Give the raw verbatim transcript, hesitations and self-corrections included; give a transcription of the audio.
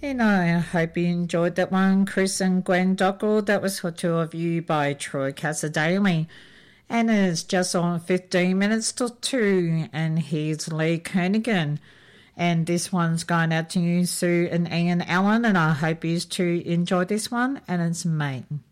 And I hope you enjoyed that one, Chris and Gwen Dockrell. That was For Two of You by Troy Cassar-Daley. And it's just on fifteen minutes to two. And here's Lee Kernaghan. And this one's going out to you, Sue and Ian Allen. And I hope you too enjoyed this one. And it's Mate.